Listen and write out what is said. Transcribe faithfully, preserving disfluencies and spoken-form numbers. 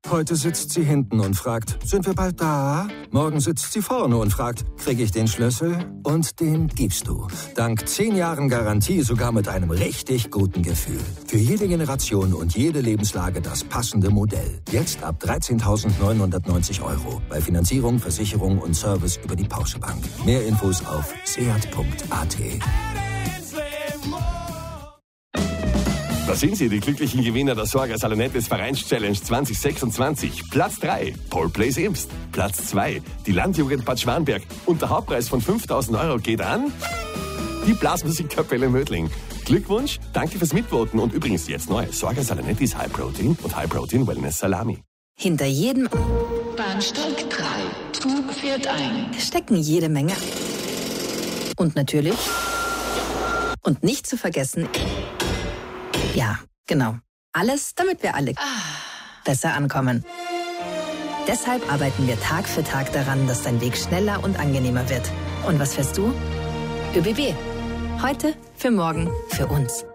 Heute sitzt sie hinten und fragt, sind wir bald da? Morgen sitzt sie vorne und fragt, kriege ich den Schlüssel? Und den gibst du. Dank zehn Jahren Garantie sogar mit einem richtig guten Gefühl. Für jede Generation und jede Lebenslage das passende Modell. Jetzt ab dreizehntausendneunhundertneunzig Euro. Bei Finanzierung, Versicherung und Service über die Porsche Bank. Mehr Infos auf seat punkt a t. Da sind sie, die glücklichen Gewinner der Sorga Salonettes Vereins-Challenge zwanzig sechsundzwanzig. Platz drei, Paul Place Imst. Platz zwei, die Landjugend Bad Schwanberg. Und der Hauptpreis von fünftausend Euro geht an die Blasmusikkapelle Mödling. Glückwunsch, danke fürs Mitvoten und übrigens jetzt neu. Sorga Salonettis High Protein und High Protein Wellness Salami. Hinter jedem Bahnsteig drei, Zug fährt ein. stecken jede Menge. Und natürlich, und nicht zu vergessen, ja, genau. Alles, damit wir alle besser ankommen. Deshalb arbeiten wir Tag für Tag daran, dass dein Weg schneller und angenehmer wird. Und was fährst du? ÖBB. Heute, für morgen, für uns.